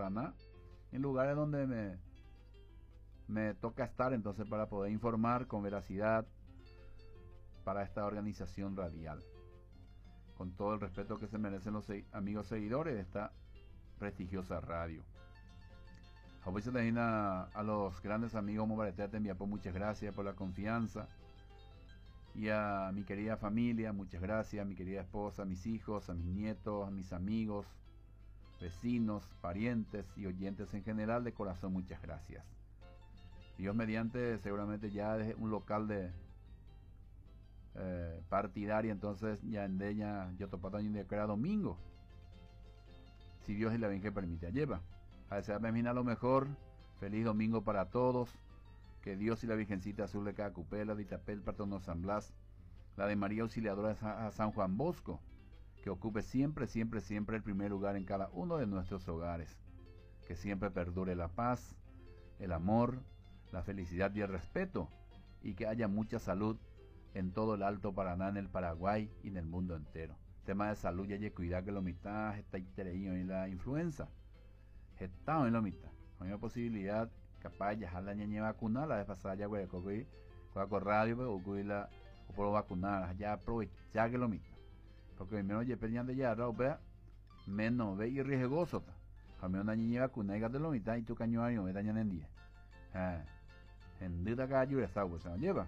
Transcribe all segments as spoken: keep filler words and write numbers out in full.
Paraná, en lugares donde me, me toca estar, entonces, para poder informar con veracidad para esta organización radial, con todo el respeto que se merecen los amigos seguidores de esta prestigiosa radio. Aprovecho también a, a los grandes amigos Mobaretea Tembiapó, muchas gracias por la confianza. Y a mi querida familia, muchas gracias, a mi querida esposa, a mis hijos, a mis nietos, a mis amigos, vecinos, parientes y oyentes en general, de corazón, muchas gracias. Dios mediante, seguramente ya desde un local de eh, partidaria, entonces ya en Deña, yo topata de que era domingo, si Dios y la Virgen permite, lleva. A desearme lo mejor, feliz domingo para todos, que Dios y la Virgencita Azul de cada cupela, de Itapel, Patrono San Blas, la de María Auxiliadora a San Juan Bosco, que ocupe siempre, siempre, siempre el primer lugar en cada uno de nuestros hogares, que siempre perdure la paz, el amor, la felicidad y el respeto, y que haya mucha salud en todo el Alto Paraná, en el Paraguay y en el mundo entero. Tema de salud, ya hay que cuidar que lo mitad está intereído en la influenza. Estado en la mitad. Hay una posibilidad, capaz ya la ñaña vacunada, la vez pasada ya güey, con radio, pero con la o por vacunar, ya aprovechar que lo mitad. Porque menos ya pelean de ya, vea, menos ve y riesgoso. A mí una ñaña vacunada y gate lo mitad y tu caño año me dañan en día. Ah, en duda que ayuda esa cosa, lleva.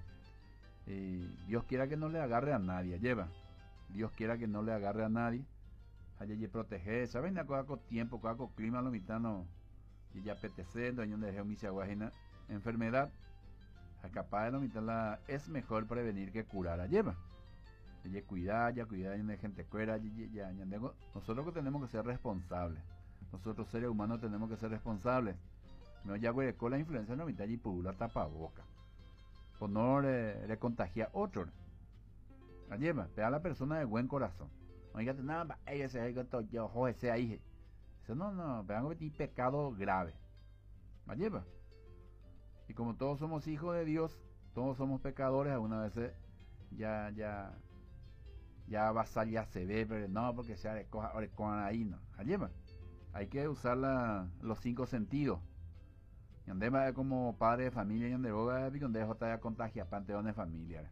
Y Dios quiera que no le agarre a nadie, lleva. Dios quiera que no le agarre a nadie. Allá y proteger, ¿saben? A con tiempo, con clima, lo mitad no. Y ya apeteciendo, año de geomisaguajina, enfermedad. A capaz de lo mitad la es mejor prevenir que curar a lleva. Y cuidar, ya cuidar de gente cuera, ya, ya, ya. Nosotros que tenemos que ser responsables. Nosotros seres humanos tenemos que ser responsables. No ya güey, con la influencia no mitad y pula tapaboca. Por no le, le contagia a otro. La lleva, ve a la persona de buen corazón. Oígate, nada, ese yo, ese ahí. Eso no, no, vean que tiene pecado grave. ¿La lleva? Y como todos somos hijos de Dios, todos somos pecadores, algunas veces ya, ya, ya va a salir, ya se ve, pero no, porque se recoja ahí, no. ¿La lleva? Hay que usar la, los cinco sentidos. Y andemos como padre de familia y ande boga, y donde ya contagia panteón de familia.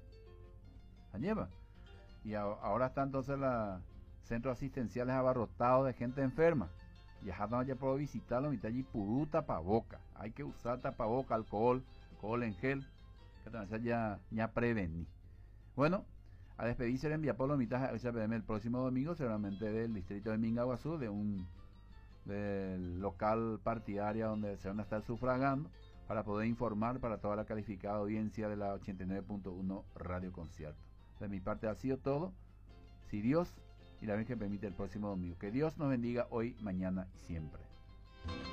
¿La lleva? Y ahora está entonces los centros asistenciales abarrotados de gente enferma. Y ya no ya puedo visitarlo, mitad y purú tapaboca. Hay que usar tapaboca, alcohol, alcohol en gel, que también ya, ya prevenir. Bueno, a despedirse el enviapolo mitad el próximo domingo, seguramente del distrito de Mingaguazú, de un del local partidaria donde se van a estar sufragando, para poder informar para toda la calificada audiencia de la ochenta y nueve punto uno Radio Concierto. De mi parte ha sido todo. Si Dios y la Virgen permite, el próximo domingo. Que Dios nos bendiga hoy, mañana y siempre.